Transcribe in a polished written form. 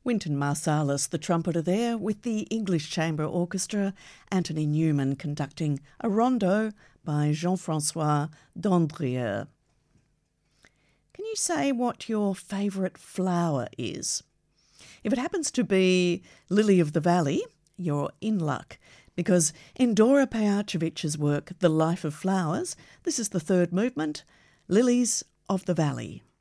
Wynton Marsalis, the trumpeter there, with the English Chamber Orchestra, Anthony Newman conducting a rondo by Jean-François Dandrieux. Can you say what your favourite flower is? If it happens to be lily of the valley, you're in luck, because in Dora Pejacevich's work, The Life of Flowers, this is the third movement, Lilies of the Valley.